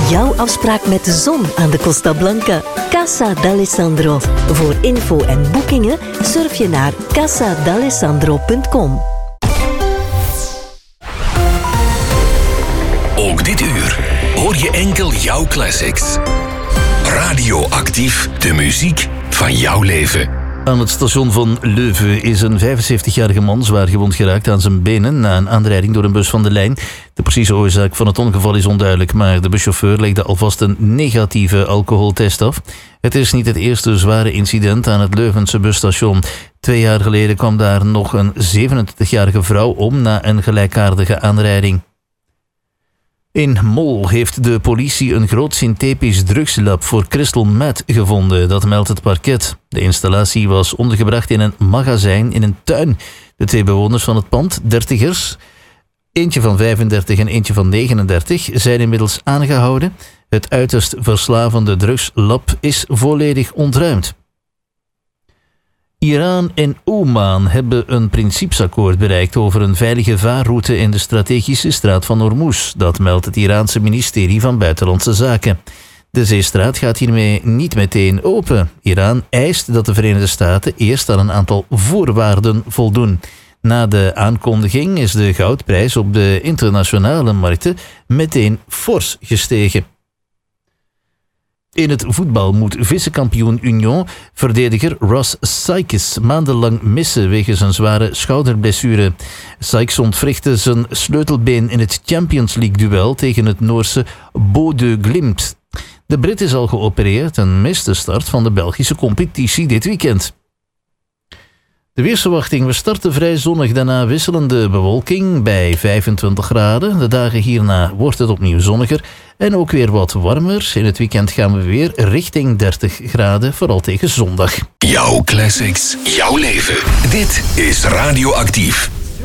Jouw afspraak met de zon aan de Costa Blanca. Casa d'Alessandro. Voor info en boekingen surf je naar casadalessandro.com. Ook dit uur hoor je enkel jouw classics. Radioactief, de muziek van jouw leven. Aan het station van Leuven is een 75-jarige man zwaar gewond geraakt aan zijn benen na een aanrijding door een bus van de lijn. De precieze oorzaak van het ongeval is onduidelijk, maar de buschauffeur legde alvast een negatieve alcoholtest af. Het is niet het eerste zware incident aan het Leuvense busstation. 2 jaar geleden kwam daar nog een 27-jarige vrouw om na een gelijkaardige aanrijding. In Mol heeft de politie een groot synthetisch drugslab voor crystal meth gevonden, dat meldt het parket. De installatie was ondergebracht in een magazijn in een tuin. De 2 bewoners van het pand, 30ers, eentje van 35 en eentje van 39, zijn inmiddels aangehouden. Het uiterst verslavende drugslab is volledig ontruimd. Iran en Oman hebben een principesakkoord bereikt over een veilige vaarroute in de strategische straat van Hormuz. Dat meldt het Iraanse ministerie van Buitenlandse Zaken. De zeestraat gaat hiermee niet meteen open. Iran eist dat de Verenigde Staten eerst aan een aantal voorwaarden voldoen. Na de aankondiging is de goudprijs op de internationale markten meteen fors gestegen. In het voetbal moet vice-kampioen Union verdediger Ross Sykes maandenlang missen wegens een zware schouderblessure. Sykes ontwrichtte zijn sleutelbeen in het Champions League-duel tegen het Noorse Bodø Glimt. De Brit is al geopereerd en mist de start van de Belgische competitie dit weekend. De weersverwachting: we starten vrij zonnig, daarna wisselende bewolking bij 25 graden. De dagen hierna wordt het opnieuw zonniger en ook weer wat warmer. In het weekend gaan we weer richting 30 graden, vooral tegen zondag. Jouw classics, jouw leven. Dit is Radioactief.